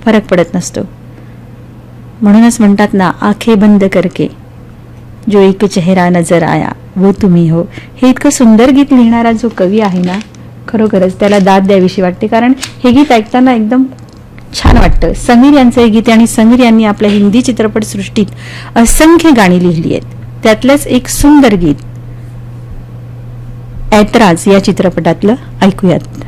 फरक पडत नसतो. म्हणूनच म्हणतात ना, आंखें बंद करके जो एक चेहरा नजर आया वो तुम्ही हो. हे इतकं सुंदर गीत लिहिणारा जो कवी आहे ना, खरोखरच त्याला दाद द्यावीशी वाटते. कारण हे गीत ऐकताना एकदम छान वाटतं. समीर यांचं हे गीत, आणि समीर यांनी आपल्या हिंदी चित्रपटसृष्टीत असंख्य गाणी लिहिली आहेत. त्यातलंच एक सुंदर गीत ऐतराज या चित्रपटातलं ऐकूयात.